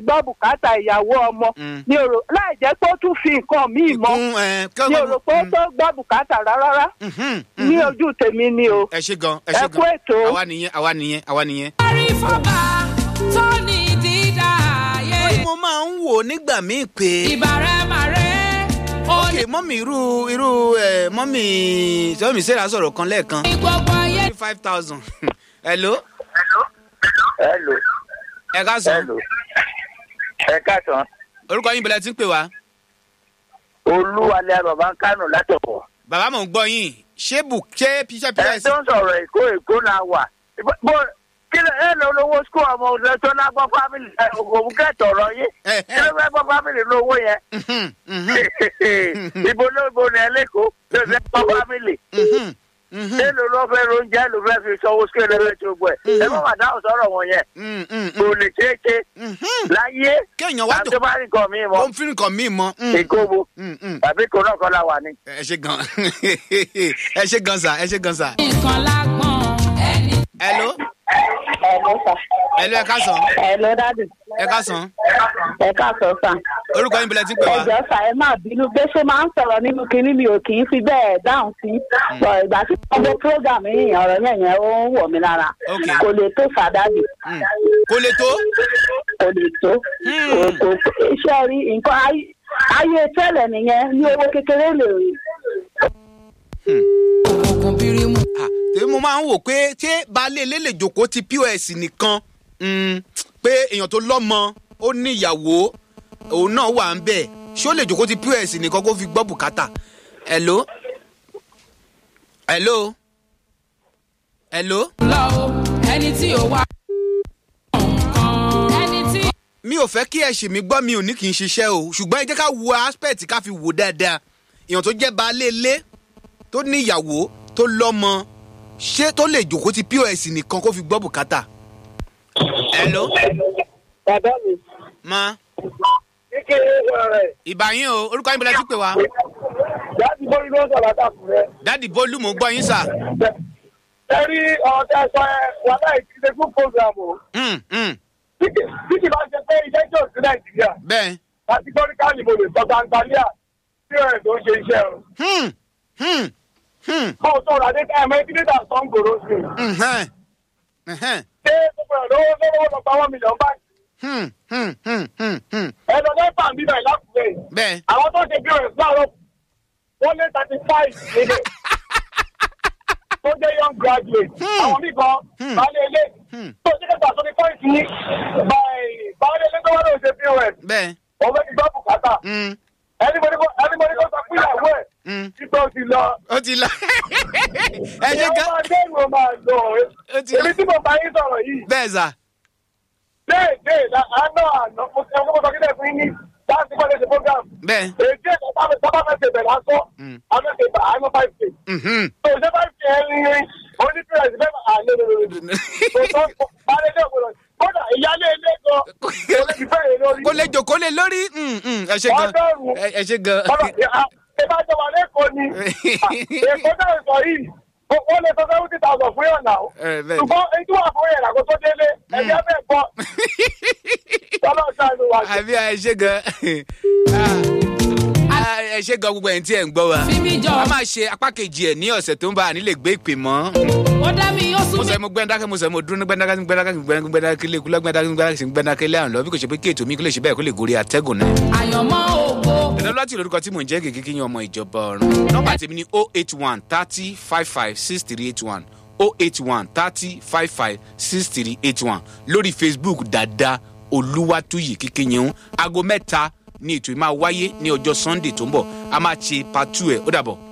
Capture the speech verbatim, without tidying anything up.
gbọ́ bùkátà ìyàwó ọmọ ní òrò láì jẹ́ pé ó tún fi nǹkan míì mọ́ ní òrò pé ó tó gbọ́ bùkátà rárá ní ojú tèmi ni o. ẹ ṣe gan ẹ ṣe gan ẹ kú ètò. àwa nìyẹn àwa nìyẹn àwa nìyẹn. orí fọ́bà tó ní dídá ayé. mo máa ń wò nígbà míì pé. ìbàrẹ̀ màrẹ́. ok mọ́mì irú irú ẹ̀ mọ́mì sọ́mì sẹ́ra sọ̀rọ̀ kan lẹ́ẹ̀kan. gbogbo ayé. five thousand. hello. hello. ẹ ká sọ. hello. ẹ káàsán. orúkọ yín bẹ̀rẹ̀ tí ń pè wá. olúwalẹ̀ bàbá ń kánò látọ̀kọ̀. bàbá mò ń gbọ́ yín ṣé bù ṣé píṣẹ́ píṣẹ́ ẹ tó ń sọ̀rọ̀ èkó èkó náà wà. bó kí ló ẹ lọ lówó skul ọmọ ọdún tó ná gbọ́ fámìlì òun kẹ́tọ̀ ọ̀rọ̀ yín. kí ló fẹ́ gbọ́ fámìlì lówó yẹn. ibo ló ibo ní ẹlẹ́kọ̀ọ́ ló fẹ́ gbọ́ fámìlì. ṣé ló lọ́ fẹ́ oúnjẹ ló fẹ́ fi sanwó skul ẹlẹ́rẹ́ tó gbọ́ ẹ̀. ẹ má wà dáhùn sọ̀rọ̀ wọn yẹn. kò lè ṣeé ṣe. láyé kéèyàn wá àti bá rí nǹkan míì mọ́. ó ń fi nǹkan míì mọ́. ìkóbo tàbí kò náà kọ́ la wà ní. ẹ ṣe gan ẹ ṣe gan sa ẹ ṣe gan sa. nǹkan lágbọ́n ẹni. hello. Hello, sir. hello ẹ ká sàn. Hello, daddy. ẹ ká sàn. Ẹ káàsán, sir. orúkọ yín bẹ̀rẹ̀ tí ń pè wá. Ẹ jọ̀ọ́ sà, ẹ má bínú pé ṣé máa ń sọ̀rọ̀ nínú kinní mi ò kì í fi bẹ́ẹ̀ dáhùn sí. Bọ̀ ìgbà tí wọ́n gbé program yìí ọ̀rọ̀ yẹn yẹn ó ń wọ̀ mí lára. Okay. Kò lè tó sà, daddy. kò lè tó. Kò lè tó. Kò kò iṣẹ́ rí nǹkan ayé ayé tẹ́lẹ̀ nìyẹn ní owó kékeré lè rí. òkùnkùn bírímù. Ah, tèmi mo máa ń wò pé ṣé baálé ilé lè jókòó ti P O S nìkan pé èèyàn tó lọ́mọ ó ní ìyàwó òun náà wà ń bẹ̀ ṣé ó lè jókòó ti P O S nìkan kó fi gbọ́ bùkátà. hello. hello. hello. lọ o ẹni tí ò wá. ẹni tí. mi ò fẹ́ kí ẹ ṣì mí gbọ́ mi ò ní kí n ṣiṣẹ́ o ṣùgbọ́n ẹ jẹ́ ká wo aspect ká fi wò dáadáa èèyàn tó jẹ́ baálé ilé tó ní ìyàwó tó lọ́mọ ṣé tó lè jókòó ti P O S nìkan kó fi gbọ́ bùkátà. hello. bàbá mi. ma. kékeré wọ rẹ. ìbà yín o orúkọ yín bẹ̀rẹ̀ tí pè wá. láti bọ́ nínú ọ̀sán látàkùn rẹ. dádì bólú mò ń gbọ́ yín sà. ẹ rí ọ̀rọ̀ tẹ sọ ẹ wà láì ti ṣe fún program o. Mm, mm. bí kì bá ṣe pé iṣẹ́ tí ò sí nàìjíríà. bẹ́ẹ̀. categorically mo lè sọ gbangbalíà tí ẹ̀ tó ń ṣe iṣẹ́ o. Hmm, hmm, hmm. bó o sọ̀rọ̀ adé ká ẹ̀mọ́ ẹtí nígbà tó ń gbòòrò sí i. Mhm, mhm. ṣé gbogbo ẹ̀ lówó lówó lọ gba one million báyìí. Hmm, hmm, hmm, hmm, hmm. ẹ lọ lẹ́fà ń bíbẹ̀ lákùrẹ́ yìí. bẹ́ẹ̀. àwọn tó ṣe bí ọ̀rẹ́ láàárọ̀ wọ́n lé thirty five níbẹ̀. tó jẹ́ young graduate. àwọn míì kan baálé ilé. tó ṣe kẹta sọ ní pọ́ìntì ní baálé ilé tó wá lóun ṣe P O S. bẹ́ẹ̀. òun fẹ́ ti gbọ́ bùkátà. Mm, ẹnibodi kò sọ fún ìyàwó ẹ̀. mm. títọ́ ó ti lọ. ó ti lọ. ẹ ṣe ìyàwó gan. máa dé ìwọ̀n máa lọ. ó ti lọ. èmi tí mo bá yín sọ̀rọ̀ yìí. bẹ́ẹ̀ sà. déèdé àná àná mo ṣe ọkọ̀ sọ́kí lẹ́ẹ̀fún yín ní láti kọ́ lẹ́sẹ̀ program. bẹ́ẹ̀. èdè sábà fẹ́ ṣe bẹ̀rẹ̀ aṣọ. amẹ́sẹ̀ bá àmọ́ five k. Mhm. tó ṣe five k ẹni onípìrẹ̀sì fẹ́ máa lé lórí. tó tó balẹ̀ ilé ògbónà kódà ìyálé ilé gan. kò lè fi fẹ́ yé lórí. kó lè jókòó lé lórí. Mm, mm. ẹ ṣe gan. ọgọ́rùn-ún. ẹ ẹ ṣe gan. ìbá jọba lẹ́kọ̀ọ́ ni èkó náà sọ yìí wọ́n lè sọ seventy thousand fún yàn náà ẹ bẹ́ẹ̀. ṣùgbọ́n ètò wà fún yàn àkókò délé ẹ̀jẹ̀ bẹ́ẹ̀ gbọ́ tọ́lọ́ ṣàánú wa. àbí ẹ ṣe gan. Ah, ẹ ṣe gan gbogbo ẹ̀yin tí ẹ̀ ń gbọ́ wa. fi mí jọ. a máa ṣe apá kejì ẹ̀ ní ọ̀sẹ̀ tó ń bá a nílé gbé ìpè mọ́. ó dá mi ó mo sún mi. sọ mo gbẹ́ndákẹ́ mo sọ mo dúró ní gbẹ́ndákẹ́ gbẹ́ndákẹ́ gbẹ́ndákẹ́ lé kúlọ́ gbẹ́ndákẹ́ gbẹ́ndákẹ́ gbẹ́ndákẹ́ lé àrùn lọ bí kò ṣe pé kí ètò mi kó lè ṣe bẹ́ẹ̀ kó lè gorí atẹ́gùn náà. àyànmọ́ ògo. ẹ̀dọ́ láti lórúkọ tí mò ń jẹ́ kìkì kí yan ọmọ ìjọba ọ̀run. nọ́mbà tèmi ni oh eight one thirty five five six three eight one oh eight one thirty five five six three eight one lórí Facebook Dada Olúwatúyì kíkí yẹn aago mẹ́ta ní ètò yìí máa wáyé ní ọjọ́ Sunday tó ń bọ̀ a máa ṣe part two ẹ̀ ó dàbọ̀.